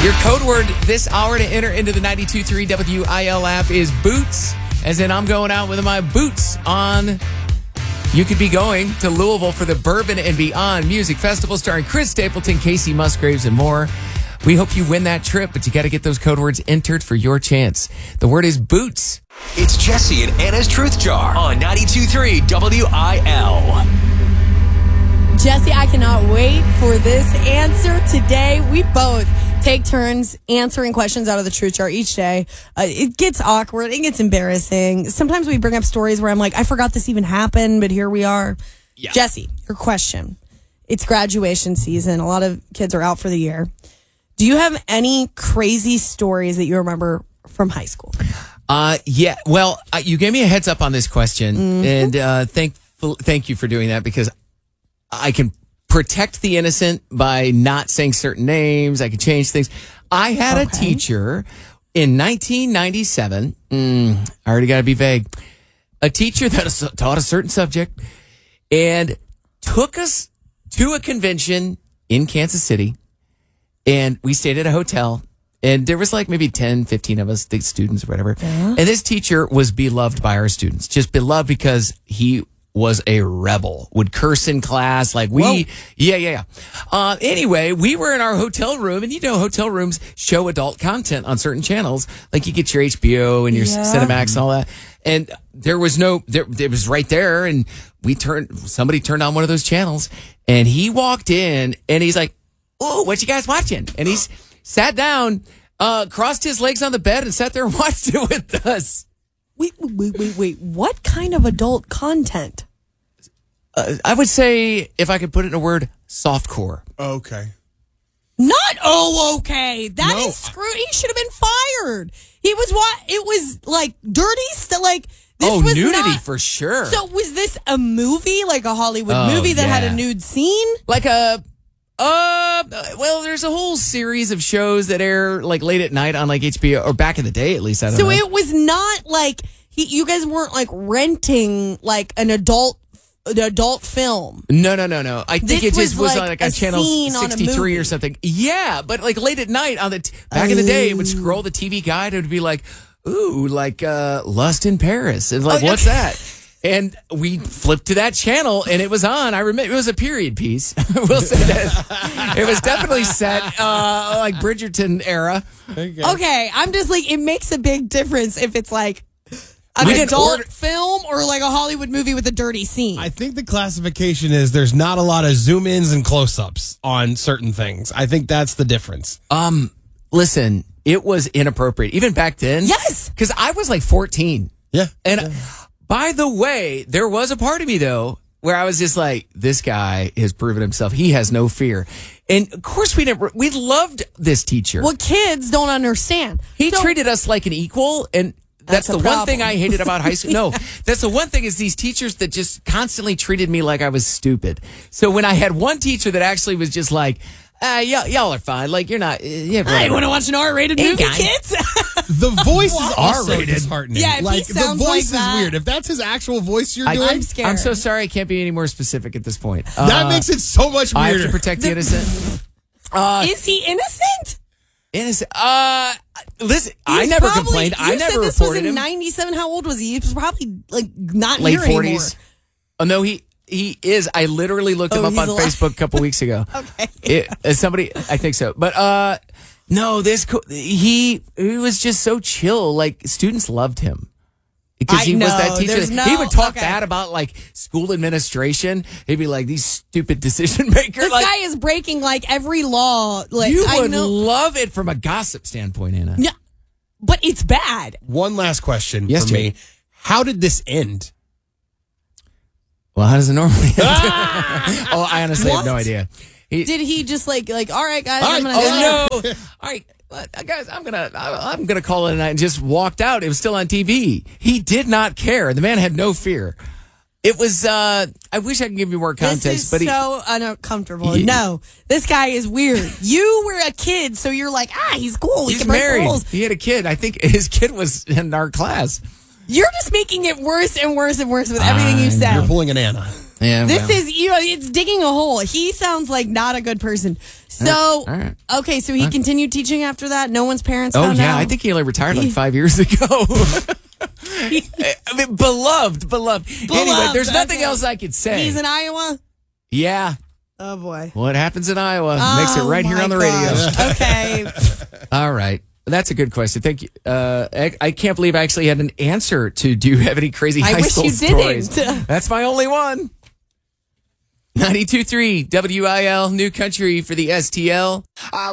Your code word this hour to enter into the 92.3 WIL app is boots, as in I'm going out with my boots on. You could be going to Louisville for the Bourbon and Beyond Music Festival starring Chris Stapleton, Casey Musgraves, and more. We hope you win that trip, but you got to get those code words entered for your chance. The word is boots. It's Jesse and Anna's Truth Jar on 92.3 WIL. Jesse, I cannot wait for this answer today. We both take turns answering questions out of the Truth Jar each day. It gets awkward. It gets embarrassing. Sometimes we bring up stories where I'm like, I forgot this even happened, but here we are. Yeah. Jesse, your question. It's graduation season. A lot of kids are out for the year. Do you have any crazy stories that you remember from high school? Yeah. Well, you gave me a heads up on this question, and thank you for doing that, because I can protect the innocent by not saying certain names. I can change things. I had a teacher in 1997. I already got to be vague. A teacher that taught a certain subject and took us to a convention in Kansas City. And we stayed at a hotel. And there was like maybe 10, 15 of us, the students or whatever. Yeah. And this teacher was beloved by our students. Just beloved because he was a rebel, would curse in class. Like anyway, we were in our hotel room, and you know, hotel rooms show adult content on certain channels. Like you get your HBO and your Cinemax and all that. And there was it was right there. And somebody turned on one of those channels, and he walked in and he's like, "Oh, what you guys watching?" And he's sat down, crossed his legs on the bed and sat there and watched it with us. Wait. What kind of adult content? I would say, if I could put it in a word, softcore. Okay. Not okay. That is screwed. He should have been fired. He was it was like dirty stuff. Like this was nudity for sure. So was this a movie, like a Hollywood movie that had a nude scene? Like well, there's a whole series of shows that air like late at night on like HBO, or back in the day at least. I don't know. So it was not like you guys weren't like renting like an adult film. No. I think it just was like on channel 63 on or something. Yeah, but like late at night on back in the day, it would scroll the TV guide. It would be like, ooh, like Lust in Paris, and like, what's that? And we flipped to that channel, and it was on. I remember it was a period piece. We'll say that. It was definitely set like Bridgerton era. Okay, I'm just like, it makes a big difference if it's like an adult film or like a Hollywood movie with a dirty scene. I think the classification is there's not a lot of zoom ins and close ups on certain things. I think that's the difference. Listen, it was inappropriate even back then. Yes, because I was like 14. Yeah, and. By the way, there was a part of me, though, where I was just like, this guy has proven himself. He has no fear. And, of course, we loved this teacher. Well, kids don't understand. He treated us like an equal, and that's the one thing I hated about high school. No, that's the one thing is these teachers that just constantly treated me like I was stupid. So when I had one teacher that actually was just like, y'all are fine. Like, you're not. I want to watch an R-rated movie, kids. The voice is R-rated. Disheartening. Yeah, like the voice is weird. If that's his actual voice you're doing, I'm scared. I'm so sorry. I can't be any more specific at this point. That makes it so much weirder. I have to protect the innocent. Is he innocent? Innocent. Listen, I never complained. I never reported him. This was in 97. How old was he? He was probably like not late here 40s. anymore. Oh no, he is. I literally looked him up on Facebook a couple weeks ago. Okay. Somebody, I think so. But no, he was just so chill. Like students loved him because he was that teacher. He would talk bad about like school administration. He'd be like, these stupid decision makers. This guy is breaking like every law. Like you would love it from a gossip standpoint, Anna. Yeah, but it's bad. One last question for me. How did this end? Well, how does it normally end? Oh, I honestly have no idea. Did he just like, all right, guys, I'm gonna no. All right, guys, I'm gonna call it a night, and just walked out. It was still on TV. He did not care. The man had no fear. It was, I wish I could give you more context, this is so uncomfortable. No, this guy is weird. You were a kid, so you're like, he's cool. He's married. He had a kid. I think his kid was in our class. You're just making it worse and worse and worse with everything you said. You're pulling an Anna. Yeah, This well. is, it's digging a hole. He sounds like not a good person. So, all right. okay, so he continued teaching after that? No one's parents Oh, found out? yeah. I think he only retired like 5 years ago. I mean, beloved. Anyway, there's nothing okay. else I could say. He's in Iowa? Yeah. Oh, boy. What happens in Iowa makes it Oh, right here my on the gosh. radio. Okay. All right. That's a good question. Thank you. I can't believe I actually had an answer to do you have any crazy I high wish school you stories? didn't. That's my only one. 92.3 WIL New Country for the STL.